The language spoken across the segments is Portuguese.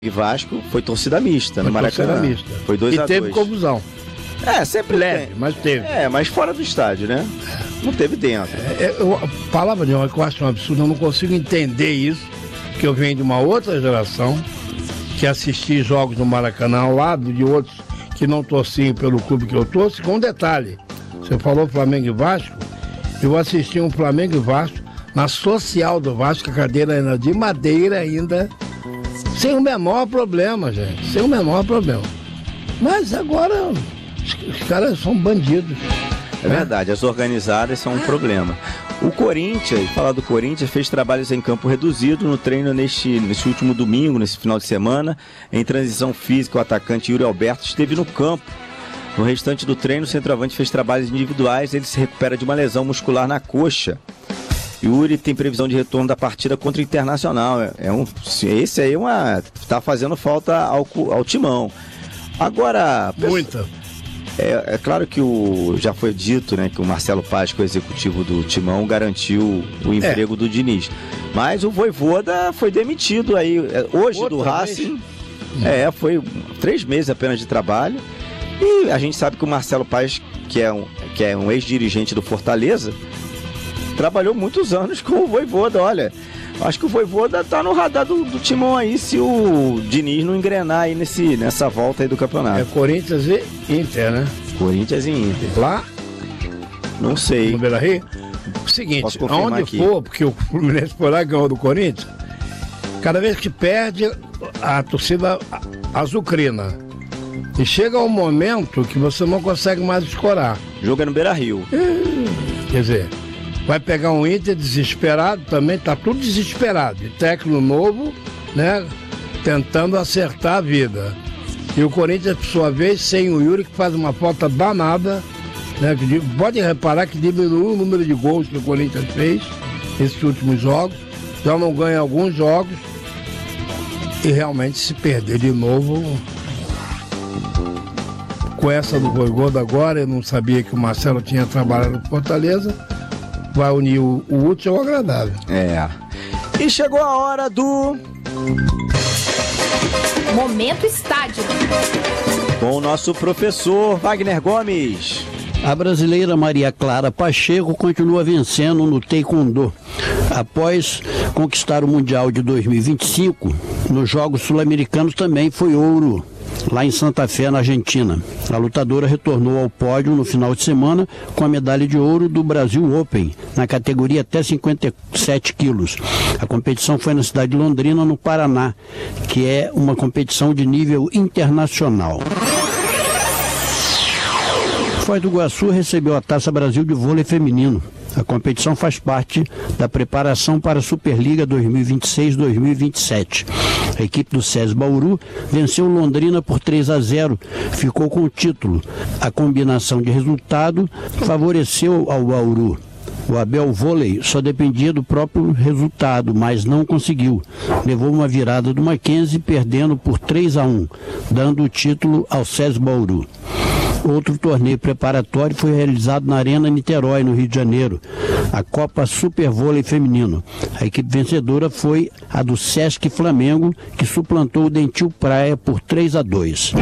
e Vasco foi torcida mista no Maracanã. Foi 2-2. E teve confusão. Sempre leve, tem. mas teve. Mas fora do estádio, né? Não teve dentro. Palavra de honra que eu acho um absurdo, eu não consigo entender isso, que eu venho de uma outra geração, que assisti jogos no Maracanã ao lado de outros que não torciam pelo clube que eu torço, com um detalhe. Você falou Flamengo e Vasco, eu assisti um Flamengo e Vasco na social do Vasco, a cadeira era de madeira ainda, sem o menor problema, gente, sem o menor problema. Mas agora os caras são bandidos. É verdade, as organizadas são um problema. O Corinthians, falar do Corinthians, fez trabalhos em campo reduzido no treino nesse último domingo, nesse final de semana. Em transição física, o atacante Yuri Alberto esteve no campo. No restante do treino, o centroavante fez trabalhos individuais. Ele se recupera de uma lesão muscular na coxa. Yuri tem previsão de retorno da partida contra o Internacional. Esse aí tá fazendo falta ao Timão. Agora... Muita. É claro que já foi dito, né, que o Marcelo Paz, que é o executivo do Timão, garantiu o emprego do Diniz. Mas o Vojvoda foi demitido aí hoje do Racing. Foi 3 meses apenas de trabalho. E a gente sabe que o Marcelo Paz, que é um ex-dirigente do Fortaleza, trabalhou muitos anos com o Vojvoda. Olha, acho que o Vojvoda tá no radar do Timão aí, se o Diniz não engrenar aí nessa volta aí do campeonato. É Corinthians e Inter, né? Corinthians e Inter. Lá? Não sei. No Beira-Rio? Seguinte, aonde for, porque o Fluminense foi lá ganhou do Corinthians, cada vez que perde, a torcida azucrina. E chega um momento que você não consegue mais escorar. Joga no Beira-Rio. Quer dizer... Vai pegar um Inter desesperado também, tá tudo desesperado. E técnico novo, né? Tentando acertar a vida. E o Corinthians, por sua vez, sem o Yuri, que faz uma falta danada, né? Pode reparar que diminuiu o número de gols que o Corinthians fez nesses últimos jogos. Já não ganha alguns jogos. E realmente se perder de novo. Com essa do Vojvoda agora, eu não sabia que o Marcelo tinha trabalhado no Fortaleza. Vai unir o útil ao agradável. E chegou a hora do... Momento Estádio. Com o nosso professor Wagner Gomes. A brasileira Maria Clara Pacheco continua vencendo no Taekwondo. Após conquistar o Mundial de 2025, nos Jogos Sul-Americanos também foi ouro, lá em Santa Fé, na Argentina. A lutadora retornou ao pódio no final de semana com a medalha de ouro do Brasil Open, na categoria até 57 quilos. A competição foi na cidade de Londrina, no Paraná, que é uma competição de nível internacional. Foz do Iguaçu recebeu a Taça Brasil de vôlei feminino. A competição faz parte da preparação para a Superliga 2026-2027. A equipe do SESI Bauru venceu Londrina por 3-0, ficou com o título. A combinação de resultado favoreceu ao Bauru. O Abel Vôlei só dependia do próprio resultado, mas não conseguiu. Levou uma virada do Mackenzie, perdendo por 3-1, dando o título ao SESI Bauru. Outro torneio preparatório foi realizado na Arena Niterói, no Rio de Janeiro, a Copa Super Vôlei Feminino. A equipe vencedora foi a do Sesc Flamengo, que suplantou o Dentil Praia por 3-2.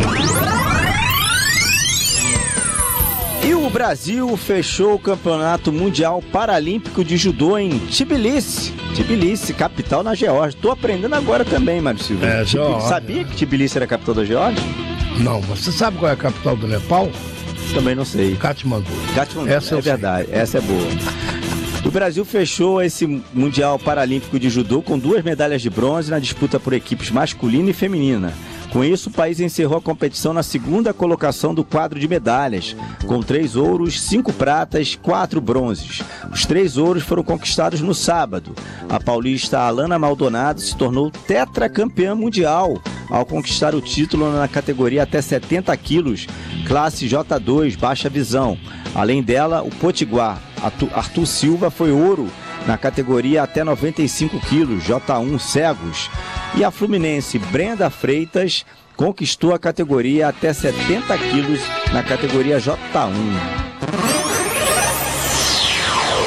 E o Brasil fechou o Campeonato Mundial Paralímpico de Judô em Tbilisi. Tbilisi, capital na Geórgia. Estou aprendendo agora também, Mário Silva. Sabia que Tbilisi era a capital da Geórgia? Não, você sabe qual é a capital do Nepal? Também não sei. Katmandu. Essa é verdade, essa é boa. O Brasil fechou esse Mundial Paralímpico de Judô com 2 medalhas de bronze na disputa por equipes masculina e feminina. Com isso, o país encerrou a competição na 2ª colocação do quadro de medalhas, com 3 ouros, 5 pratas, 4 bronzes. Os 3 ouros foram conquistados no sábado. A paulista Alana Maldonado se tornou tetracampeã mundial ao conquistar o título na categoria até 70 quilos, classe J2, baixa visão. Além dela, o potiguar Arthur Silva foi ouro na categoria até 95 quilos, J1, cegos. E a fluminense Brenda Freitas conquistou a categoria até 70 quilos na categoria J1. E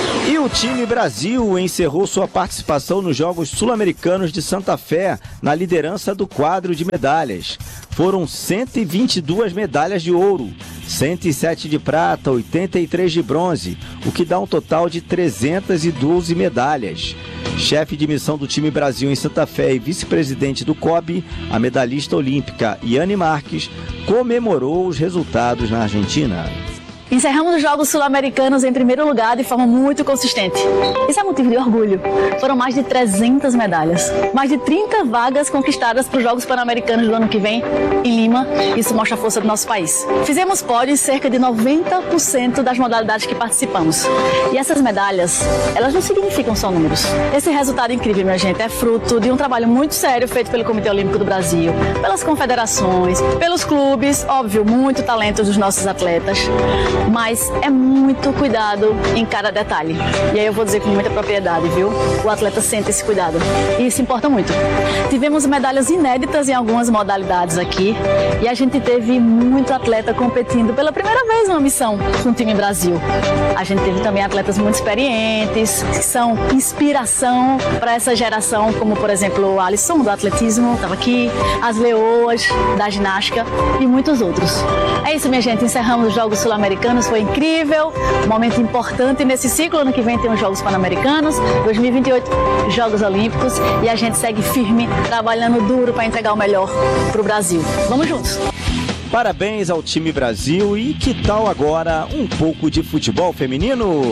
o time Brasil encerrou sua participação nos Jogos Sul-Americanos de Santa Fé na liderança do quadro de medalhas. Foram 122 medalhas de ouro, 107 de prata, 83 de bronze, o que dá um total de 312 medalhas. Chefe de missão do time Brasil em Santa Fé e vice-presidente do COB, a medalhista olímpica Yane Marques, comemorou os resultados na Argentina. Encerramos os Jogos Sul-Americanos em primeiro lugar de forma muito consistente. Isso é motivo de orgulho. Foram mais de 300 medalhas, mais de 30 vagas conquistadas para os Jogos Pan-Americanos do ano que vem em Lima. Isso mostra a força do nosso país. Fizemos pódio em cerca de 90% das modalidades que participamos. E essas medalhas, elas não significam só números. Esse resultado incrível, minha gente, é fruto de um trabalho muito sério feito pelo Comitê Olímpico do Brasil, pelas confederações, pelos clubes, óbvio, muito talento dos nossos atletas. Mas é muito cuidado em cada detalhe. E aí eu vou dizer com muita propriedade, viu? O atleta sente esse cuidado. E isso importa muito. Tivemos medalhas inéditas em algumas modalidades aqui. E a gente teve muito atleta competindo pela primeira vez numa missão com o time Brasil. A gente teve também atletas muito experientes, que são inspiração para essa geração, como por exemplo o Alisson, do atletismo, estava aqui, as Leoas, da ginástica e muitos outros. É isso, minha gente. Encerramos os Jogos Sul-Americanos. Foi incrível, um momento importante nesse ciclo. Ano que vem tem os Jogos Pan-Americanos, 2028 Jogos Olímpicos, e a gente segue firme, trabalhando duro para entregar o melhor para o Brasil. Vamos juntos! Parabéns ao time Brasil. E que tal agora um pouco de futebol feminino?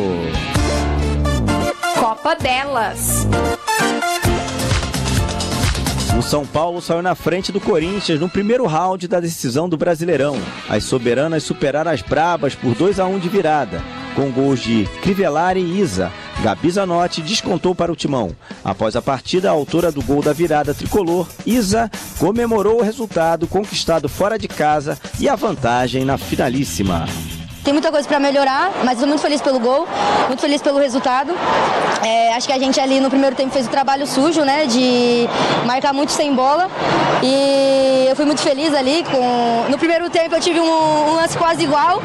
Copa delas. O São Paulo saiu na frente do Corinthians no primeiro round da decisão do Brasileirão. As soberanas superaram as brabas por 2-1 de virada, com gols de Crivellari e Isa. Gabi Zanotti descontou para o Timão. Após a partida, a autora do gol da virada tricolor, Isa, comemorou o resultado conquistado fora de casa e a vantagem na finalíssima. Tem muita coisa para melhorar, mas estou muito feliz pelo gol, muito feliz pelo resultado. Acho que a gente ali no primeiro tempo fez o trabalho sujo, né, de marcar muito sem bola. E eu fui muito feliz ali. No primeiro tempo eu tive um lance quase igual.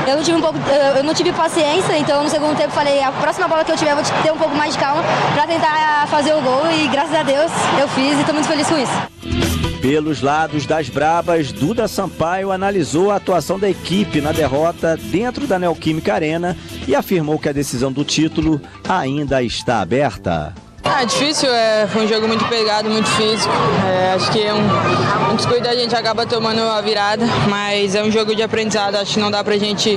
Eu não tive paciência, então no segundo tempo falei, a próxima bola que eu tiver eu vou ter um pouco mais de calma para tentar fazer o gol. E graças a Deus eu fiz e estou muito feliz com isso. Pelos lados das brabas, Duda Sampaio analisou a atuação da equipe na derrota dentro da Neoquímica Arena e afirmou que a decisão do título ainda está aberta. Difícil, foi um jogo muito pegado, muito físico. Acho que um descuido a gente acaba tomando a virada, mas é um jogo de aprendizado. Acho que não dá pra gente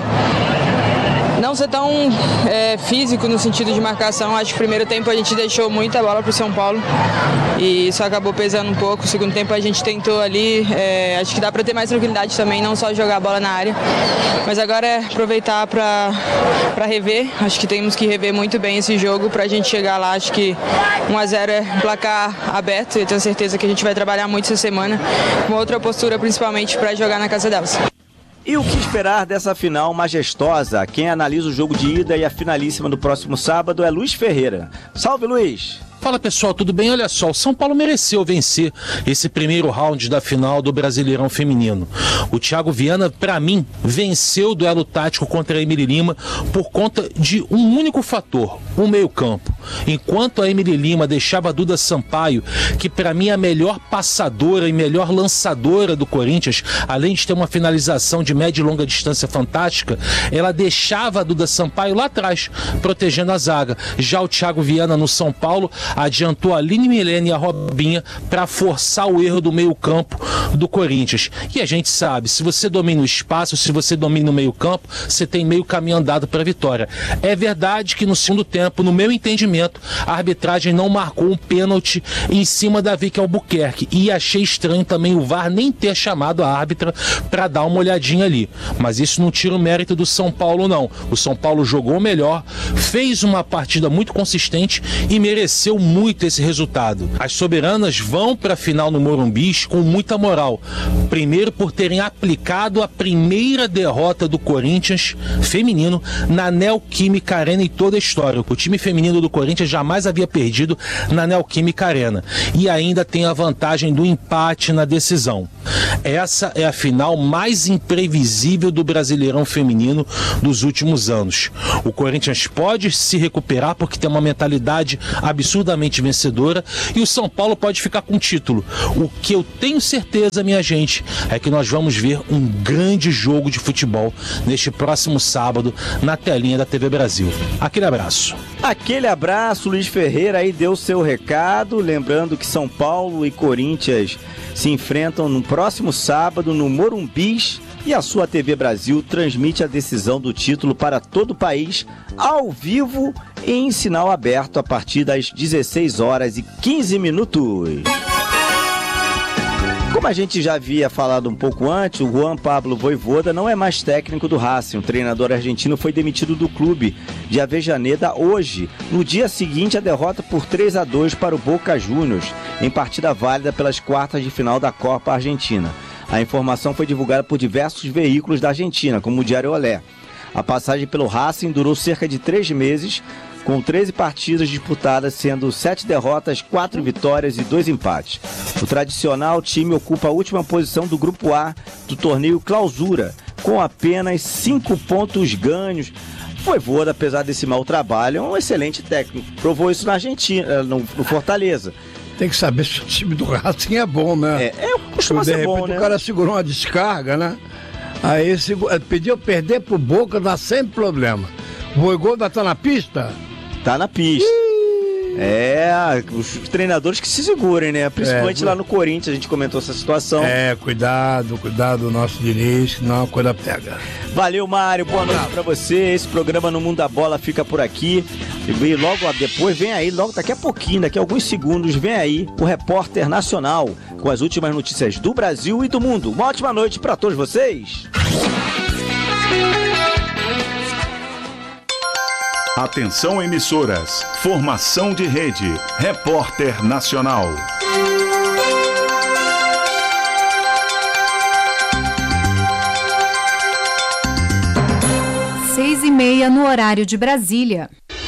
não ser tão físico no sentido de marcação. Acho que no primeiro tempo a gente deixou muita bola para o São Paulo e isso acabou pesando um pouco. No segundo tempo a gente tentou ali, acho que dá para ter mais tranquilidade também, não só jogar a bola na área, mas agora é aproveitar para rever. Acho que temos que rever muito bem esse jogo para a gente chegar lá. Acho que 1-0 é um placar aberto e eu tenho certeza que a gente vai trabalhar muito essa semana com outra postura, principalmente para jogar na casa delas. E o que esperar dessa final majestosa? Quem analisa o jogo de ida e a finalíssima no próximo sábado é Luiz Ferreira. Salve, Luiz! Fala pessoal, tudo bem? Olha só, o São Paulo mereceu vencer esse primeiro round da final do Brasileirão Feminino. O Thiago Viana, para mim, venceu o duelo tático contra a Emily Lima por conta de um único fator, o meio-campo. Enquanto a Emily Lima deixava a Duda Sampaio, que para mim é a melhor passadora e melhor lançadora do Corinthians, além de ter uma finalização de média e longa distância fantástica, ela deixava a Duda Sampaio lá atrás, protegendo a zaga. Já o Thiago Viana no São Paulo adiantou a Aline Milene e a Robinha para forçar o erro do meio-campo do Corinthians. E a gente sabe, se você domina o espaço, se você domina o meio-campo, você tem meio caminho andado para a vitória. É verdade que no segundo tempo, no meu entendimento, a arbitragem não marcou um pênalti em cima da Vicky Albuquerque. E achei estranho também o VAR nem ter chamado a árbitra para dar uma olhadinha ali. Mas isso não tira o mérito do São Paulo, não. O São Paulo jogou melhor, fez uma partida muito consistente e mereceu muito esse resultado. As soberanas vão para a final no Morumbi com muita moral. Primeiro por terem aplicado a primeira derrota do Corinthians feminino na Neoquímica Arena em toda a história. O time feminino do Corinthians Corinthians jamais havia perdido na Neoquímica Arena. E ainda tem a vantagem do empate na decisão. Essa é a final mais imprevisível do Brasileirão feminino dos últimos anos. O Corinthians pode se recuperar porque tem uma mentalidade absurdamente vencedora e o São Paulo pode ficar com o título. O que eu tenho certeza, minha gente, é que nós vamos ver um grande jogo de futebol neste próximo sábado na telinha da TV Brasil. Aquele abraço. Aquele abraço, Luiz Ferreira aí deu seu recado, lembrando que São Paulo e Corinthians se enfrentam no próximo sábado no Morumbis e a sua TV Brasil transmite a decisão do título para todo o país ao vivo e em sinal aberto a partir das 16h15. Como a gente já havia falado um pouco antes, o Juan Pablo Vojvoda não é mais técnico do Racing. O treinador argentino foi demitido do clube de Avejaneda hoje, no dia seguinte à derrota por 3-2 para o Boca Juniors, em partida válida pelas quartas de final da Copa Argentina. A informação foi divulgada por diversos veículos da Argentina, como o Diário Olé. A passagem pelo Racing durou cerca de 3 meses, com 13 partidas disputadas, sendo 7 derrotas, 4 vitórias e 2 empates. O tradicional time ocupa a última posição do Grupo A do torneio Clausura, com apenas 5 pontos ganhos. Vojvoda, apesar desse mau trabalho, é um excelente técnico. Provou isso na Argentina, no Fortaleza. Tem que saber se o time do Racing é bom, né? Costuma ser bom, né? O cara segurou uma descarga, né? Aí pediu perder pro Boca, dá sempre problema. O Vojvoda tá na pista? Tá na pista. Os treinadores que se segurem, né? Principalmente lá no Corinthians, a gente comentou essa situação. Cuidado o nosso Diniz, senão a coisa pega. Valeu, Mário, boa noite pra você. Esse programa No Mundo da Bola fica por aqui. E logo depois vem aí, logo daqui a pouquinho, daqui a alguns segundos, vem aí o Repórter Nacional com as últimas notícias do Brasil e do mundo. Uma ótima noite pra todos vocês. Atenção, emissoras. Formação de rede. Repórter Nacional. 6h30 no horário de Brasília.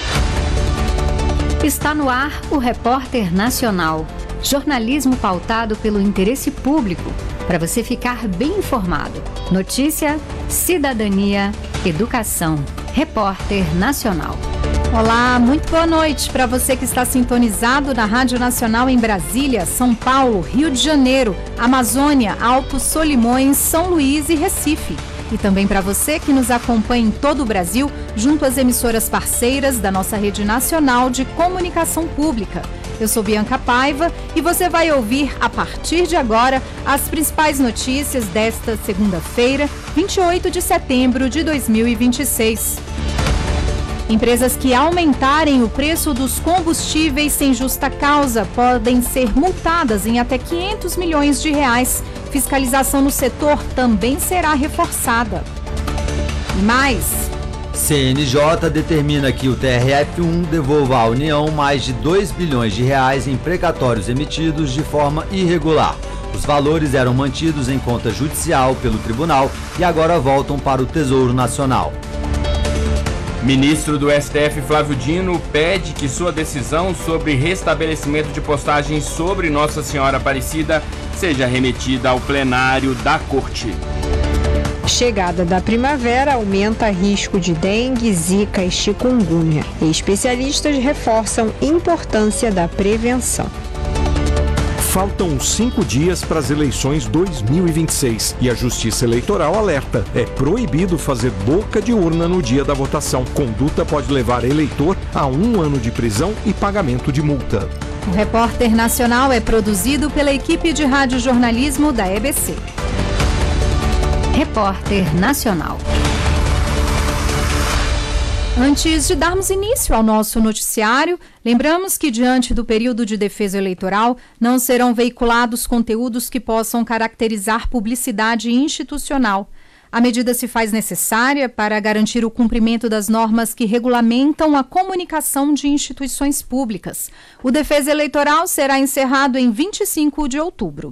Está no ar o Repórter Nacional. Jornalismo pautado pelo interesse público, para você ficar bem informado. Notícia, cidadania, educação. Repórter Nacional. Olá, muito boa noite para você que está sintonizado na Rádio Nacional em Brasília, São Paulo, Rio de Janeiro, Amazônia, Altos Solimões, São Luís e Recife. E também para você que nos acompanha em todo o Brasil, junto às emissoras parceiras da nossa rede nacional de comunicação pública. Eu sou Bianca Paiva e você vai ouvir, a partir de agora, as principais notícias desta segunda-feira, 28 de setembro de 2026. Empresas que aumentarem o preço dos combustíveis sem justa causa podem ser multadas em até R$500 milhões. Fiscalização no setor também será reforçada. E mais... CNJ determina que o TRF1 devolva à União mais de R$2 bilhões em precatórios emitidos de forma irregular. Os valores eram mantidos em conta judicial pelo tribunal e agora voltam para o Tesouro Nacional. Ministro do STF Flávio Dino pede que sua decisão sobre restabelecimento de postagens sobre Nossa Senhora Aparecida seja remetida ao plenário da Corte. Chegada da primavera aumenta risco de dengue, zika e chikungunya. Especialistas reforçam a importância da prevenção. Faltam 5 dias para as eleições 2026 e a Justiça Eleitoral alerta: é proibido fazer boca de urna no dia da votação. Conduta pode levar eleitor a 1 ano de prisão e pagamento de multa. O Repórter Nacional é produzido pela equipe de radiojornalismo da EBC. Repórter Nacional. Antes de darmos início ao nosso noticiário, lembramos que, diante do período de defesa eleitoral, não serão veiculados conteúdos que possam caracterizar publicidade institucional. A medida se faz necessária para garantir o cumprimento das normas que regulamentam a comunicação de instituições públicas. O Defesa Eleitoral será encerrado em 25 de outubro.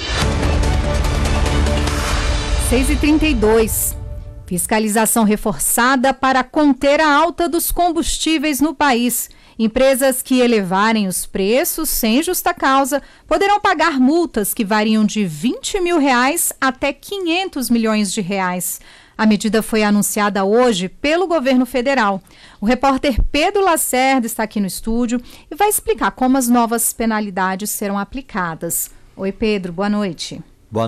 6h32. Fiscalização reforçada para conter a alta dos combustíveis no país. Empresas que elevarem os preços sem justa causa poderão pagar multas que variam de R$20 mil até R$500 milhões. A medida foi anunciada hoje pelo governo federal. O repórter Pedro Lacerda está aqui no estúdio e vai explicar como as novas penalidades serão aplicadas. Oi, Pedro, boa noite.